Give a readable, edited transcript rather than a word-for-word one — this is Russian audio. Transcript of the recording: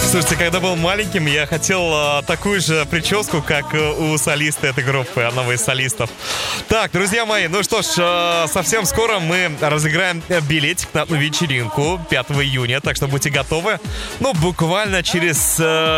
Слушайте, когда был маленьким, я хотел такую же прическу, как у солиста этой группы, одного из солистов. Так, друзья мои, ну что ж, совсем скоро мы разыграем билетик на одну вечеринку 5 июня, так что будьте готовы. Ну, буквально через